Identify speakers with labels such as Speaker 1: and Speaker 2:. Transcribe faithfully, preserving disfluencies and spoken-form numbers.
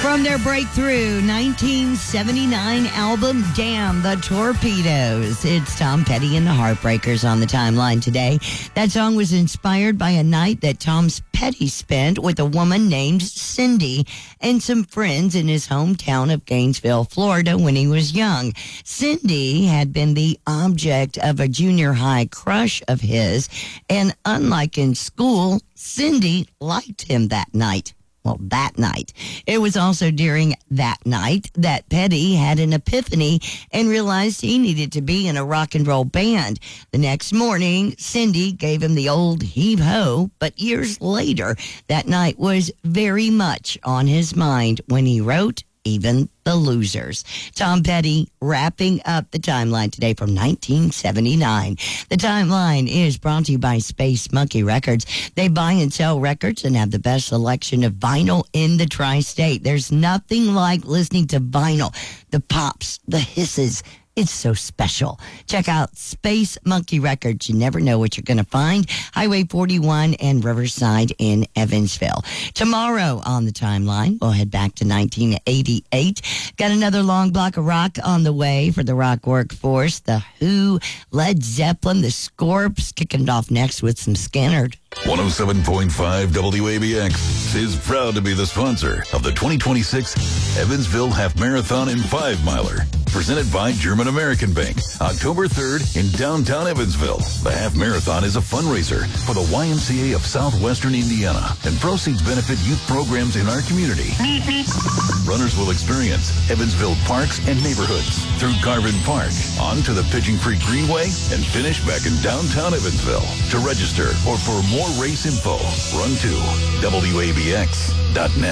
Speaker 1: From their breakthrough nineteen seventy-nine album, Damn the Torpedoes, it's Tom Petty and the Heartbreakers on the timeline today. That song was inspired by a night that Tom Petty spent with a woman named Cindy and some friends in his hometown of Gainesville, Florida when he was young. Cindy had been the object of a junior high crush of his, and unlike in school, Cindy liked him that night. Well, that night. It was also during that night that Petty had an epiphany and realized he needed to be in a rock and roll band. The next morning, Cindy gave him the old heave-ho, but years later, that night was very much on his mind when he wrote Even the Losers. Tom Petty wrapping up the timeline today from nineteen seventy-nine. The timeline is brought to you by Space Monkey Records. They buy and sell records and have the best selection of vinyl in the tri-state. There's nothing like listening to vinyl. The pops, the hisses. It's so special. Check out Space Monkey Records. You never know what you're going to find. Highway forty-one and Riverside in Evansville. Tomorrow on the timeline, we'll head back to nineteen eighty-eight. Got another long block of rock on the way for the rock workforce. The Who, Led Zeppelin, the Scorps, kicking it off next with some Skynyrd.
Speaker 2: one oh seven point five W A B X is proud to be the sponsor of the twenty twenty-six Evansville Half Marathon and Five Miler, presented by German American Bank, October third in downtown Evansville. The Half Marathon is a fundraiser for the Y M C A of Southwestern Indiana, and proceeds benefit youth programs in our community. Runners will experience Evansville parks and neighborhoods through Garvin Park, on to the Pigeon Creek Greenway, and finish back in downtown Evansville. To register or for more race info, run to W A B X dot net.